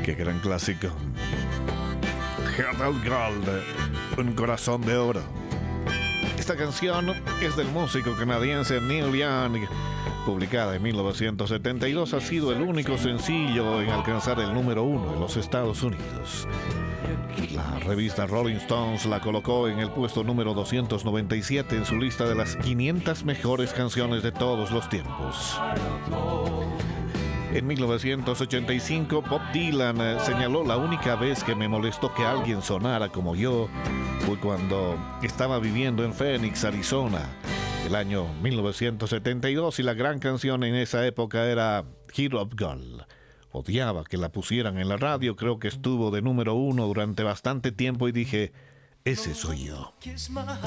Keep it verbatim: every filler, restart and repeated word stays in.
Qué gran clásico. Heart of Gold, un corazón de oro. Esta canción es del músico canadiense Neil Young. Publicada en mil novecientos setenta y dos, ha sido el único sencillo en alcanzar el número uno en los Estados Unidos. La revista Rolling Stones la colocó en el puesto número doscientos noventa y siete en su lista de las quinientas mejores canciones de todos los tiempos. En mil novecientos ochenta y cinco, Bob Dylan eh, señaló: la única vez que me molestó que alguien sonara como yo fue cuando estaba viviendo en Phoenix, Arizona, el año mil novecientos setenta y dos, y la gran canción en esa época era Heart of Gold. Odiaba que la pusieran en la radio, creo que estuvo de número uno durante bastante tiempo y dije, ese soy yo. Kiss my heart